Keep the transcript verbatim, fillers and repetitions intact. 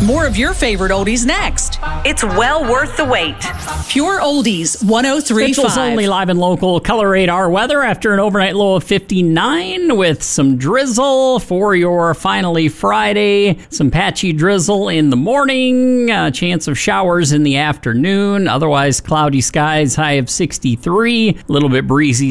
more of your favorite oldies next. It's well worth the wait. Pure Oldies one oh three point Mitchell's five. only live and local color radar weather after an overnight low of fifty-nine with some drizzle for your finally Friday. Some patchy drizzle in the morning, a chance of showers in the afternoon. Otherwise, cloudy skies, high of sixty-three. A little bit breezy